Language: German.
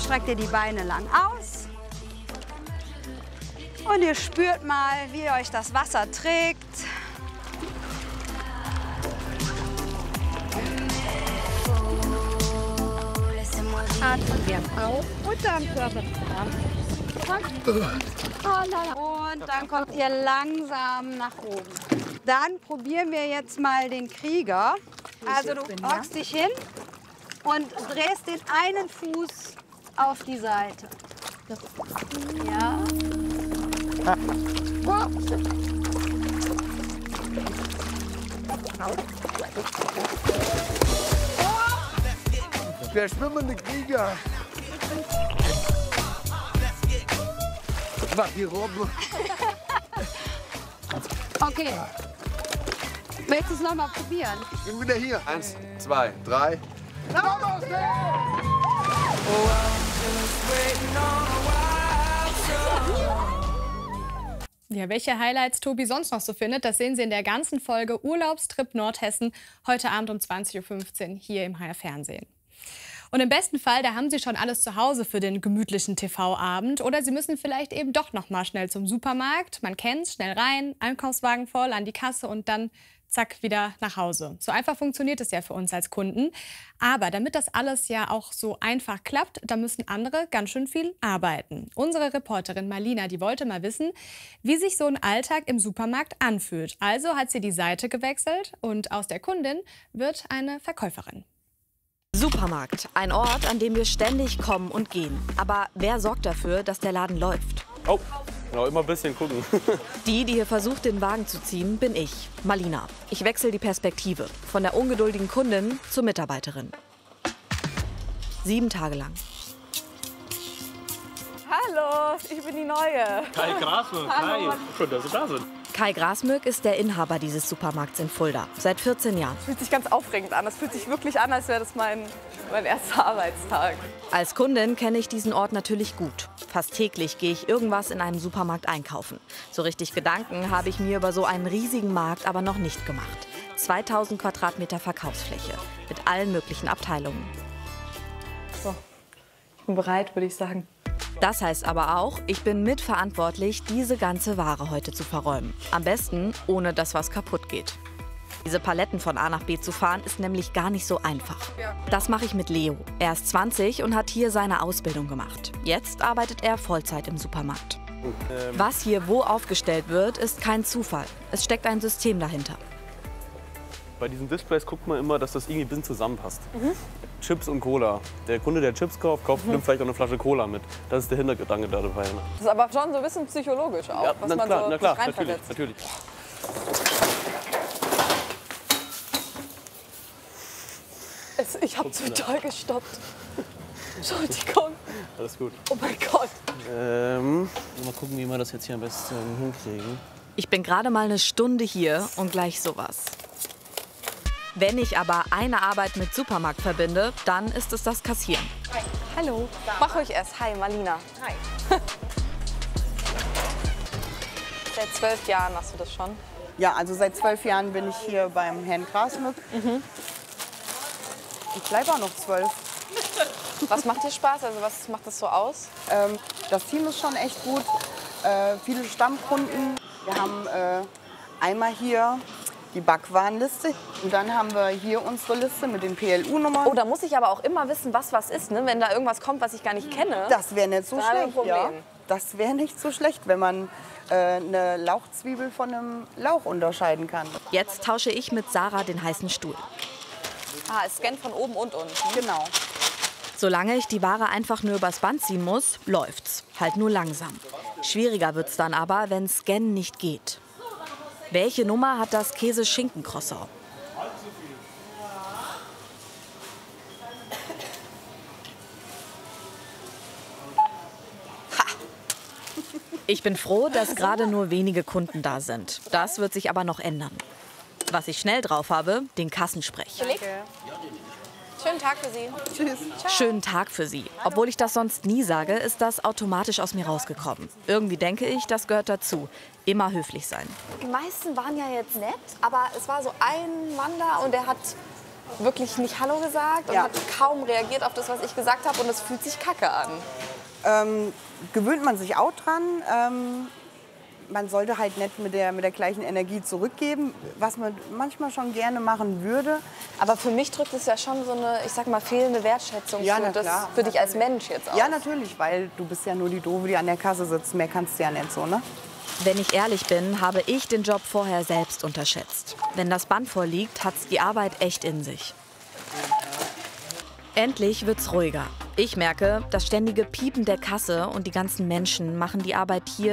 streckt ihr die Beine lang aus. Und ihr spürt mal, wie euch das Wasser trägt. Atmen wir auf und dann Körper und dann kommt ihr langsam nach oben. Dann probieren wir jetzt mal den Krieger. Also du hockst dich hin und drehst den einen Fuß auf die Seite. Ja. Der schwimmende Krieger. Mach die Robbe. Okay. Willst du es noch mal probieren? Ich bin wieder hier. 1, 2, 3. Ja, welche Highlights Tobi sonst noch so findet, das sehen Sie in der ganzen Folge Urlaubstrip Nordhessen heute Abend um 20:15 Uhr hier im HR Fernsehen. Und im besten Fall, da haben Sie schon alles zu Hause für den gemütlichen TV-Abend. Oder Sie müssen vielleicht eben doch noch mal schnell zum Supermarkt. Man kennt's, schnell rein, Einkaufswagen voll, an die Kasse und dann zack, wieder nach Hause. So einfach funktioniert es ja für uns als Kunden. Aber damit das alles ja auch so einfach klappt, da müssen andere ganz schön viel arbeiten. Unsere Reporterin Marlina, die wollte mal wissen, wie sich so ein Alltag im Supermarkt anfühlt. Also hat sie die Seite gewechselt und aus der Kundin wird eine Verkäuferin. Supermarkt, ein Ort, an dem wir ständig kommen und gehen. Aber wer sorgt dafür, dass der Laden läuft? Oh, ja, immer ein bisschen gucken. Die hier versucht, den Wagen zu ziehen, bin ich, Marlina. Ich wechsle die Perspektive von der ungeduldigen Kundin zur Mitarbeiterin. 7 Tage lang. Hallo, ich bin die Neue. Kai Grasmück, hi. Schön, dass Sie da sind. Kai Grasmück ist der Inhaber dieses Supermarkts in Fulda. Seit 14 Jahren. Das fühlt sich ganz aufregend an. Das fühlt sich wirklich an, als wäre das mein erster Arbeitstag. Als Kundin kenne ich diesen Ort natürlich gut. Fast täglich gehe ich irgendwas in einem Supermarkt einkaufen. So richtig Gedanken habe ich mir über so einen riesigen Markt aber noch nicht gemacht. 2000 Quadratmeter Verkaufsfläche mit allen möglichen Abteilungen. So, ich bin bereit, würde ich sagen. Das heißt aber auch, ich bin mitverantwortlich, diese ganze Ware heute zu verräumen. Am besten, ohne dass was kaputt geht. Diese Paletten von A nach B zu fahren, ist nämlich gar nicht so einfach. Das mache ich mit Leo. Er ist 20 und hat hier seine Ausbildung gemacht. Jetzt arbeitet er Vollzeit im Supermarkt. Was hier wo aufgestellt wird, ist kein Zufall. Es steckt ein System dahinter. Bei diesen Displays guckt man immer, dass das irgendwie ein bisschen zusammenpasst. Chips und Cola. Der Kunde, der Chips kauft, nimmt vielleicht auch eine Flasche Cola mit. Das ist der Hintergedanke dabei. Ne? Das ist aber schon so ein bisschen psychologisch auch, Ja, was man klar, so na klar, reinversetzt. natürlich. Ich habe total gestoppt. Entschuldigung. Alles gut. Oh mein Gott. Mal gucken, wie wir das jetzt hier am besten hinkriegen. Ich bin gerade mal eine Stunde hier und gleich sowas. Wenn ich aber eine Arbeit mit Supermarkt verbinde, dann ist es das Kassieren. Hi. Hallo. Mach ruhig erst. Hi, Marlina. Hi. Seit 12 Jahren machst du das schon? Ja, also seit 12 Jahren bin ich hier beim Herrn Grasmück. Ich bleibe auch noch 12. Was macht dir Spaß? Also was macht das so aus? Das Team ist schon echt gut. Viele Stammkunden. Wir haben einmal hier die Backwarenliste. Und dann haben wir hier unsere Liste mit den PLU-Nummern. Oh, da muss ich aber auch immer wissen, was ist, ne? Wenn da irgendwas kommt, was ich gar nicht kenne. Das wäre nicht so Da haben wir ein schlecht, ja. Problem. Das wäre nicht so schlecht, wenn man eine Lauchzwiebel von einem Lauch unterscheiden kann. Jetzt tausche ich mit Sarah den heißen Stuhl. Ah, es scannt von oben und unten. Genau. Solange ich die Ware einfach nur übers Band ziehen muss, läuft's. Halt nur langsam. Schwieriger wird's dann aber, wenn Scannen nicht geht. Welche Nummer hat das Käse-Schinken-Croissant? Ich bin froh, dass gerade nur wenige Kunden da sind. Das wird sich aber noch ändern. Was ich schnell drauf habe, den Kassensprech. Schönen Tag für Sie. Tschüss. Schönen Tag für Sie. Obwohl ich das sonst nie sage, ist das automatisch aus mir rausgekommen. Irgendwie denke ich, das gehört dazu. Immer höflich sein. Die meisten waren ja jetzt nett, aber es war so ein Mann da und der hat wirklich nicht Hallo gesagt und Ja. hat kaum reagiert auf das, was ich gesagt habe. Und es fühlt sich kacke an. Gewöhnt man sich auch dran. Man sollte halt nicht mit der gleichen Energie zurückgeben, was man manchmal schon gerne machen würde. Aber für mich drückt es ja schon so eine, ich sag mal, fehlende Wertschätzung Ja, für, na klar. für dich als Mensch jetzt auch. Ja, natürlich, weil du bist ja nur die Doofe, die an der Kasse sitzt. Mehr kannst du ja nicht so, ne? Wenn ich ehrlich bin, habe ich den Job vorher selbst unterschätzt. Wenn das Band vorliegt, hat's die Arbeit echt in sich. Endlich wird's ruhiger. Ich merke, das ständige Piepen der Kasse und die ganzen Menschen machen die Arbeit hier